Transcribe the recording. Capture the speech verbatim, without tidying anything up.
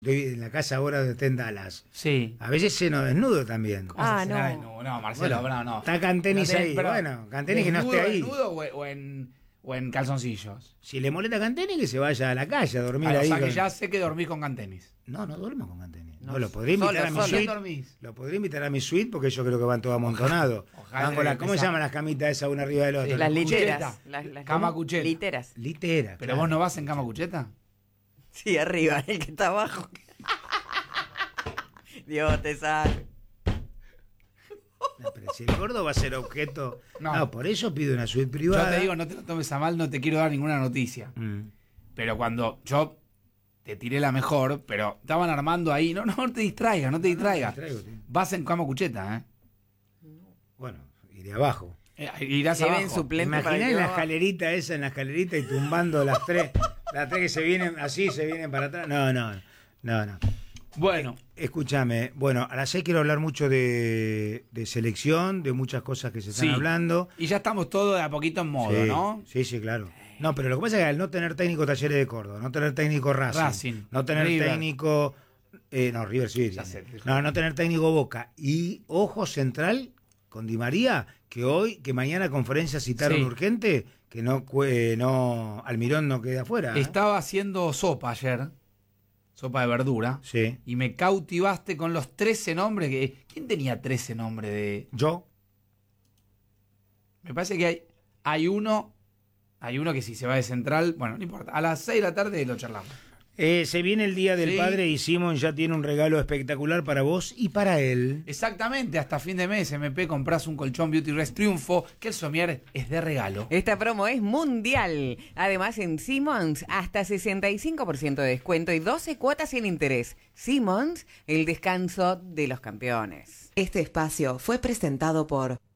Estoy en la casa ahora de en Dallas. Sí. A veces lleno desnudo también. Ah, ¿Cómo se hace? no. no. No, Marcelo, Bueno, no, no. está Cantenis No tenés- ahí. pero, Bueno, Cantenis que no ¿desnudo, esté ahí. desnudo o, o en, o en calzoncillos? Si le molesta a Cantenis, que se vaya a la calle a dormir Ah, ahí. o sea que con- ya sé que dormís con Cantenis. No, no duermo con Cantenis. No, No, lo podría invitar solo, a mi solo. suite. dormís? Lo podría invitar a mi suite porque yo creo que van todos amontonados. Ojalá Van con la- que ¿Cómo se empezá- llaman las camitas esas una arriba del otro? Las Cucheta. literas. Las, las- Cama ¿cómo? cucheta. Literas. Litera. ¿Pero claro. vos no vas en cama cucheta? Sí, arriba, el que está abajo. Dios te salve. No, pero si el gordo va a ser objeto. No. No, por eso pido una suite privada. Yo te digo, no te lo tomes a mal, no te quiero dar ninguna noticia. Mm. Pero cuando yo te tiré la mejor, pero estaban armando ahí, no, no te distraigas, no te distraigas. me distraigo, tío. Vas en cama cucheta, ¿eh? Bueno, iré abajo. Eh, Irás Lleven abajo. suplente para Imaginá que en la no- escalerita esa, en la escalerita y tumbando las tres. Las tres que se vienen así, se vienen para atrás. No, no, no, no. Bueno, Escúchame, bueno, a las seis quiero hablar mucho de, de selección, de muchas cosas que se están sí. hablando. Y ya estamos todos de a poquito en modo, sí, ¿no? Sí, sí, claro. No, pero lo que pasa es que al no tener técnico Talleres de Córdoba, no tener técnico Racing, Racing, no tener River. técnico... eh, no, River sí. Ya tiene. sé. No, no tener técnico Boca. Y ojo central con Di María, que hoy, que mañana conferencia citaron Sí. urgente, que no, cue- no Almirón no quede afuera. ¿eh? Estaba haciendo sopa ayer, sopa de verdura, Sí. y me cautivaste con los trece nombres. Que, ¿quién tenía trece nombres de...? Yo, Me parece que hay, hay uno, hay uno que si se va de central, bueno, no importa, a las seis de la tarde lo charlamos. eh, se viene el Día del Sí. Padre y Simón ya tiene un regalo espectacular para vos y para él. Exactamente, hasta fin de mes M P compras un colchón Beauty Rest Triunfo, que el somier es de regalo. Esta promo es mundial. Además, en Simmons, hasta sesenta y cinco por ciento de descuento y doce cuotas sin interés. Simmons, el descanso de los campeones. Este espacio fue presentado por